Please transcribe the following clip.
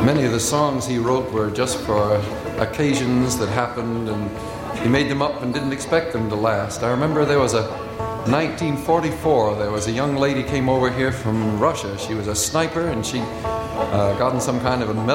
Many of the songs he wrote were just for occasions that happened, and he made them up and didn't expect them to last. I remember there was 1944, there was a young lady came over here from Russia. She was a sniper, and she got in some kind of a